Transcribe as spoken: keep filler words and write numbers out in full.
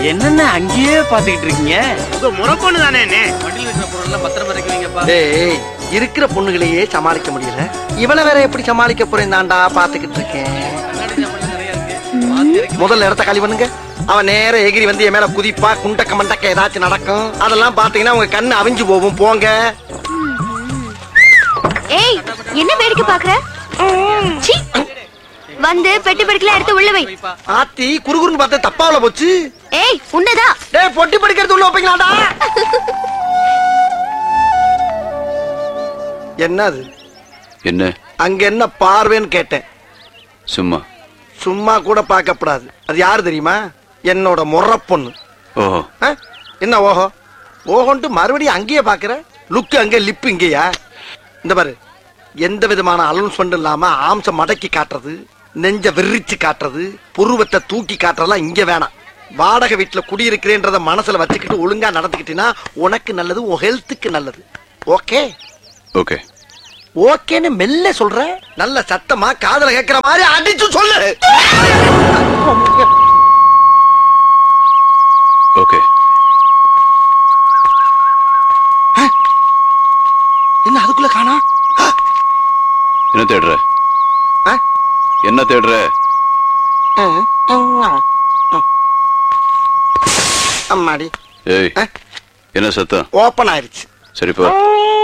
என்னென்ன அங்கேயே பாத்துக்கிட்டு இருக்கீங்க? உங்க முறை பொண்ணு தானே என்ன? வண்டியில் இருக்கிற பொருள் பத்திரமா வைக்கிறீங்கப்பா. டேய், இருக்கிற பொண்ணுகளையே சமாளிக்க முடியல, இவள வேற எப்படி சமாளிக்க போறேன் தாண்டா பாத்துக்கிட்டு இருக்கேன். முதல்ல இடத்த காலி பண்ணுங்க. அவன் நேர எகிரி வந்து என் மேல குதிப்பா, குண்டக்க மண்டக்க ஏதாச்சும் நடக்கும். அதெல்லாம் பாத்தீங்கன்னா உங்க கண்ணு அவிஞ்சு போகும். போங்க. ஏய், என்ன வேடிக்கை பாக்குற? சீ, வந்து பெட்டி படுக்கல எடுத்து உள்ள வை. ஆத்தி குறுகுறுன்னு பார்த்து தப்பாவல போச்சு. ஏய், உன்னதா? டேய், பொட்டி படுக்கிறது உள்ள வைப்பீங்களாடா? என்னது? என்ன அங்க என்ன பார்வைன்னு கேட்டேன். சும்மா சும்மா கூட பார்க்கப்படாது. அது யாரு தெரியுமா? என்னோட முறை பொண்ணு. ஓஹோ. என்ன ஓஹோ ஓஹோன்ட்டு மறுபடியும் அங்கேயே பாக்குற? லுக்கு அங்க, லிப்பு இங்கேயா? இந்த பாரு, எந்த விதமான அலௌன்ஸ்மெண்ட் இல்லாம ஆம்ச மடக்கி காட்டுறது, நெஞ்ச விரிச்சு காட்டுறது, புருவத்தை தூக்கி காட்டுறதெல்லாம் இங்க வேணாம். வாடகை வீட்டுல குடியிருக்கிறேன்றத மனசுல வச்சுக்கிட்டு ஒழுங்கா நடந்துக்கிட்டீங்கன்னா உனக்கு நல்லது, உன் ஹெல்த்துக்கு நல்லது. ஓகே ஓகே ஓகேன்னு மெல்ல சொல்ற. நல்ல சத்தமா காதல கேட்கிற மாதிரி அடிச்சு சொல்லு. ஓகே. என்ன அதுக்குள்ள காணா? என்ன தேடுற? என்ன தேடுற? அம்மாடி. ஏய், என்ன சத்தம்? ஓபன் ஆயிருச்சு. சரிப்பா.